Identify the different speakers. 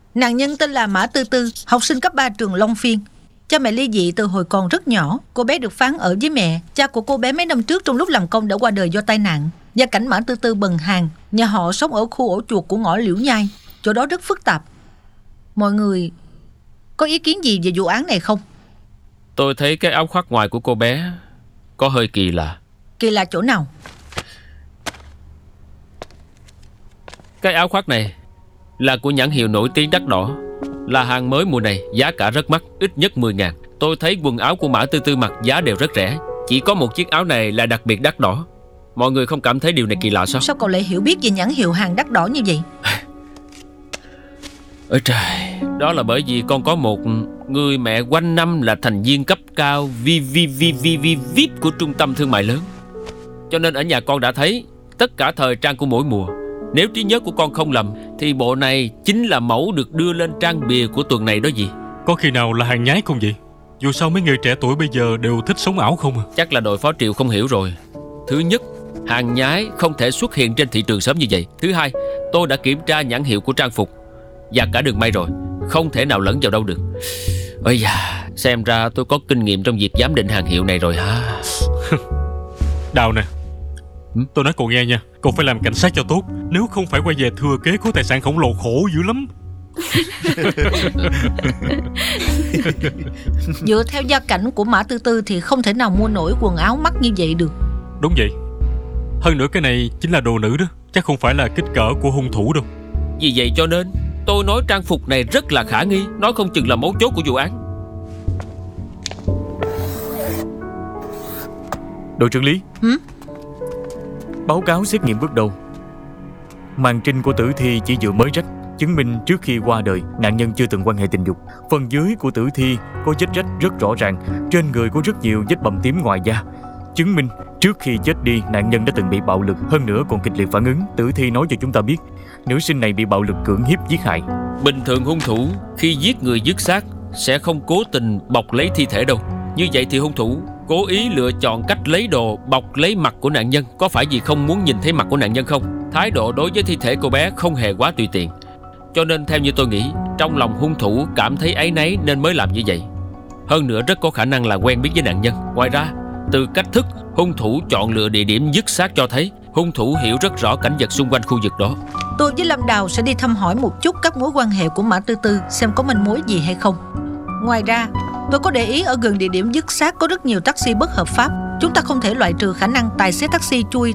Speaker 1: Nạn nhân tên là Mã Tư Tư, học sinh cấp 3 trường Long Phiên. Cha mẹ ly dị từ hồi còn rất nhỏ. Cô bé được phán ở với mẹ. Cha của cô bé mấy năm trước trong lúc làm công đã qua đời do tai nạn. Gia cảnh Mã Tư Tư bần hàn. Nhà họ sống ở khu ổ chuột của ngõ Liễu Nhai. Chỗ đó rất phức tạp. Mọi người có ý kiến gì về vụ án này không?
Speaker 2: Tôi thấy cái áo khoác ngoài của cô bé có hơi kỳ lạ.
Speaker 1: Kỳ lạ chỗ nào?
Speaker 2: Cái áo khoác này là của nhãn hiệu nổi tiếng đắt đỏ, là hàng mới mùa này, giá cả rất mắc, ít nhất 10.000. Tôi thấy quần áo của Mã Tư Tư mặc giá đều rất rẻ. Chỉ có một chiếc áo này là đặc biệt đắt đỏ. Mọi người không cảm thấy điều này kỳ lạ sao?
Speaker 1: Sao cậu lại hiểu biết về nhãn hiệu hàng đắt đỏ như vậy?
Speaker 2: Ôi trời, đó là bởi vì con có một người mẹ quanh năm là thành viên cấp cao VIP của trung tâm thương mại lớn. Cho nên ở nhà con đã thấy tất cả thời trang của mỗi mùa. Nếu trí nhớ của con không lầm thì bộ này chính là mẫu được đưa lên trang bìa của tuần này đó gì.
Speaker 3: Có khi nào là hàng nhái không vậy? Dù sao mấy người trẻ tuổi bây giờ đều thích sống ảo không à?
Speaker 2: Chắc là đội phó Triệu không hiểu rồi. Thứ nhất, hàng nhái không thể xuất hiện trên thị trường sớm như vậy. Thứ hai, tôi đã kiểm tra nhãn hiệu của trang phục và cả đường may rồi, không thể nào lẫn vào đâu được. Ôi da, xem ra tôi có kinh nghiệm trong việc giám định hàng hiệu này rồi hả?
Speaker 3: Đào nè, tôi nói cậu nghe nha, cậu phải làm cảnh sát cho tốt. Nếu không phải quay về thừa kế khối tài sản khổng lồ khổ dữ lắm.
Speaker 1: Dựa theo gia cảnh của Mã Tư Tư thì không thể nào mua nổi quần áo mắc như vậy được.
Speaker 3: Đúng vậy. Hơn nữa cái này chính là đồ nữ đó, chắc không phải là kích cỡ của hung thủ đâu.
Speaker 2: Vì vậy cho nên tôi nói trang phục này rất là khả nghi, nói không chừng là mấu chốt của vụ án.
Speaker 4: Đội trưởng Lý, báo cáo xét nghiệm bước đầu. Màn trinh của tử thi chỉ vừa mới rách, chứng minh trước khi qua đời nạn nhân chưa từng quan hệ tình dục. Phần dưới của tử thi có vết rách rất rõ ràng, trên người có rất nhiều vết bầm tím ngoài da, chứng minh trước khi chết đi nạn nhân đã từng bị bạo lực, hơn nữa còn kịch liệt phản ứng. Tử thi nói cho chúng ta biết nữ sinh này bị bạo lực cưỡng hiếp giết hại.
Speaker 2: Bình thường hung thủ khi giết người dứt xác sẽ không cố tình bọc lấy thi thể đâu. Như vậy thì hung thủ cố ý lựa chọn cách lấy đồ bọc lấy mặt của nạn nhân. Có phải vì không muốn nhìn thấy mặt của nạn nhân không? Thái độ đối với thi thể cô bé không hề quá tùy tiện. Cho nên theo như tôi nghĩ, trong lòng hung thủ cảm thấy áy náy nên mới làm như vậy. Hơn nữa rất có khả năng là quen biết với nạn nhân. Ngoài ra, từ cách thức hung thủ chọn lựa địa điểm dứt xác cho thấy hung thủ hiểu rất rõ cảnh vật xung quanh khu vực đó.
Speaker 1: Tôi với Lâm Đào sẽ đi thăm hỏi một chút các mối quan hệ của Mã Tư Tư, xem có manh mối gì hay không. Ngoài ra, tôi có để ý ở gần địa điểm dứt xác có rất nhiều taxi bất hợp pháp. Chúng ta không thể loại trừ khả năng tài xế taxi chui